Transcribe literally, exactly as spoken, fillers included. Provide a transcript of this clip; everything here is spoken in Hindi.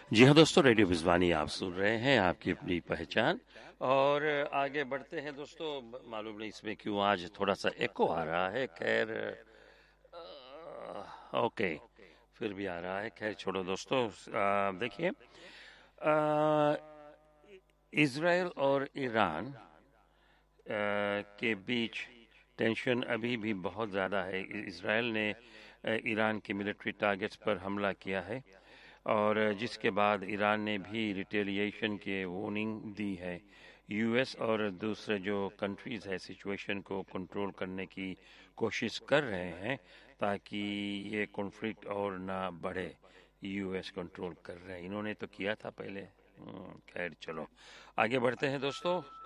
जी हाँ दोस्तों, रेडियो विज़वानी आप सुन रहे हैं, आपकी अपनी पहचान। और आगे बढ़ते हैं दोस्तों। ब- मालूम नहीं इसमें क्यों आज थोड़ा सा एको आ रहा है। खैर, अ, ओके, फिर भी आ रहा है। खैर छोड़ो दोस्तों। अ, देखिए, अ, इज़राइल और ईरान अ, के बीच टेंशन अभी भी बहुत ज़्यादा है। इ- इज़राइल ने अ, ईरान के मिलिट्री टारगेट्स पर हमला किया है, और जिसके बाद ईरान ने भी रिटेलिएशन के वार्निंग दी है। यूएस और दूसरे जो कंट्रीज़ है सिचुएशन को कंट्रोल करने की कोशिश कर रहे हैं, ताकि ये कॉन्फ्लिक्ट और ना बढ़े। यूएस कंट्रोल कर रहे हैं, इन्होंने तो किया था पहले। हम्म, खैर चलो, आगे बढ़ते हैं दोस्तों।